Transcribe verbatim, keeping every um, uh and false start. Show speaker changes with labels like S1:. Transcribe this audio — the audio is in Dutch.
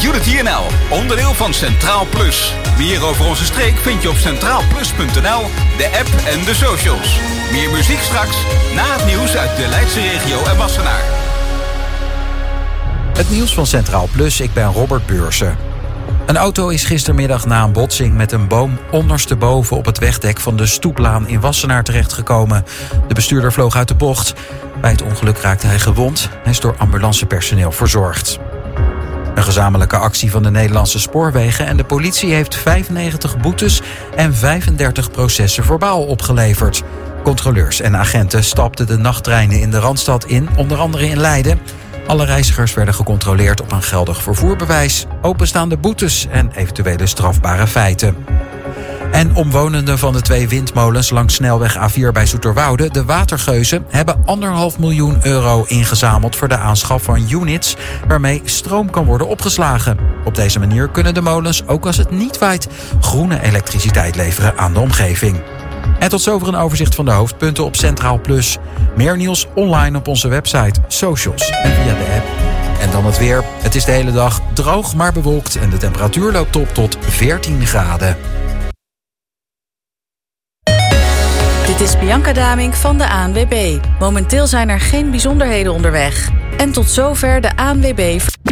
S1: Unity N L, onderdeel van Centraal Plus. Meer over onze streek vind je op centraal plus punt n l, de app en de socials. Meer muziek straks, na het nieuws uit de Leidse regio en Wassenaar.
S2: Het nieuws van Centraal Plus, ik ben Robert Beursen. Een auto is gistermiddag na een botsing met een boom ondersteboven op het wegdek van de Stoeplaan in Wassenaar terechtgekomen. De bestuurder vloog uit de bocht. Bij het ongeluk raakte hij gewond. Hij is door ambulancepersoneel verzorgd. Een gezamenlijke actie van de Nederlandse Spoorwegen en de politie heeft vijfennegentig boetes en vijfendertig processen verbaal opgeleverd. Controleurs en agenten stapten de nachttreinen in de Randstad in, onder andere in Leiden. Alle reizigers werden gecontroleerd op een geldig vervoerbewijs, openstaande boetes en eventuele strafbare feiten. En omwonenden van de twee windmolens langs snelweg A vier bij Zoeterwoude, de Watergeuzen, hebben anderhalf miljoen euro ingezameld voor de aanschaf van units waarmee stroom kan worden opgeslagen. Op deze manier kunnen de molens, ook als het niet waait, groene elektriciteit leveren aan de omgeving. En tot zover een overzicht van de hoofdpunten op Centraal Plus. Meer nieuws online op onze website, socials en via de app. En dan het weer. Het is de hele dag droog maar bewolkt en de temperatuur loopt op tot veertien graden.
S3: Dit is Bianca Damink van de A N W B. Momenteel zijn er geen bijzonderheden onderweg. En tot zover de A N W B...